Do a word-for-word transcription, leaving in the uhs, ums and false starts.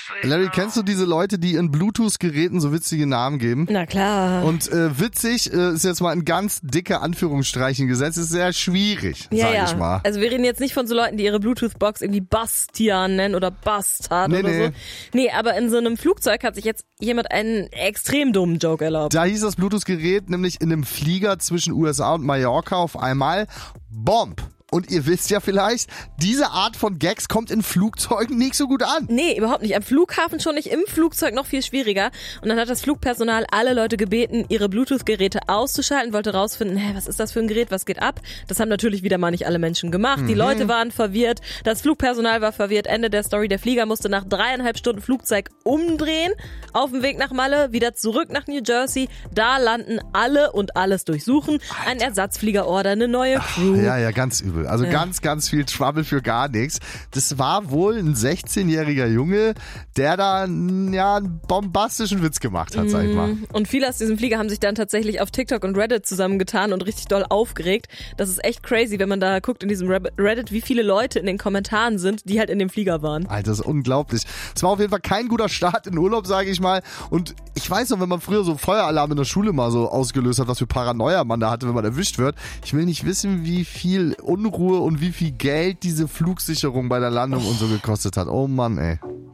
Larry, kennst du diese Leute, die in Bluetooth-Geräten so witzige Namen geben? Na klar. Und äh, witzig äh, ist jetzt mal ein ganz dicke Anführungsstreichen gesetzt, ist sehr schwierig, ja, sag ja. ich mal. Also wir reden jetzt nicht von so Leuten, die ihre Bluetooth-Box irgendwie Bastian nennen oder Bastard nee, oder nee. so. Nee, aber in so einem Flugzeug hat sich jetzt jemand einen extrem dummen Joke erlaubt. Da hieß das Bluetooth-Gerät nämlich in einem Flieger zwischen U S A und Mallorca auf einmal Bomb. Und ihr wisst ja vielleicht, diese Art von Gags kommt in Flugzeugen nicht so gut an. Nee, überhaupt nicht. Am Flughafen schon nicht, im Flugzeug noch viel schwieriger. Und dann hat das Flugpersonal alle Leute gebeten, ihre Bluetooth-Geräte auszuschalten, wollte rausfinden, hä, was ist das für ein Gerät, was geht ab? Das haben natürlich wieder mal nicht alle Menschen gemacht. Mhm. Die Leute waren verwirrt, das Flugpersonal war verwirrt. Ende der Story, der Flieger musste nach dreieinhalb Stunden Flugzeug umdrehen, auf dem Weg nach Malle, wieder zurück nach New Jersey. Da landen alle und alles durchsuchen. Ein Ersatzflieger ordern, eine neue Crew. Ja, ja, ganz übel. Also ja. ganz, ganz viel Trouble für gar nichts. Das war wohl ein sechzehnjähriger Junge, der da ja, einen bombastischen Witz gemacht hat, sag ich mal. Und viele aus diesem Flieger haben sich dann tatsächlich auf TikTok und Reddit zusammengetan und richtig doll aufgeregt. Das ist echt crazy, wenn man da guckt in diesem Reddit, wie viele Leute in den Kommentaren sind, die halt in dem Flieger waren. Alter, das ist unglaublich. Es war auf jeden Fall kein guter Start in den Urlaub, sage ich mal. Und ich weiß noch, wenn man früher so Feueralarm in der Schule mal so ausgelöst hat, was für Paranoia man da hatte, wenn man erwischt wird. Ich will nicht wissen, wie viel Unruhe und wie viel Geld diese Flugsicherung bei der Landung oh. und so gekostet hat. Oh Mann, ey.